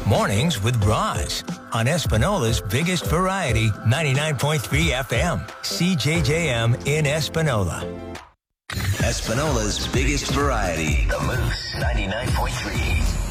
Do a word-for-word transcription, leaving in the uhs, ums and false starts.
Mornings with Roz on Espinola's biggest variety, ninety-nine point three F M, C J J M in Espinola. Espinola's biggest variety, The Moose, ninety-nine point three.